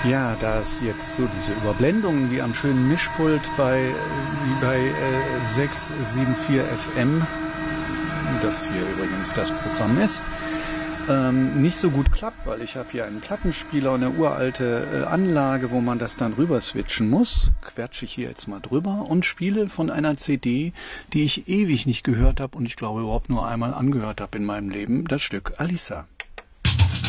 Ja, da ist jetzt so diese Überblendungen wie am schönen Mischpult wie bei 674 FM, das hier übrigens das Programm ist, nicht so gut klappt, weil ich habe hier einen Plattenspieler und eine uralte Anlage, wo man das dann rüber switchen muss. Quetsche ich hier jetzt mal drüber und spiele von einer CD, die ich ewig nicht gehört habe und ich glaube überhaupt nur einmal angehört habe in meinem Leben, das Stück Alisa.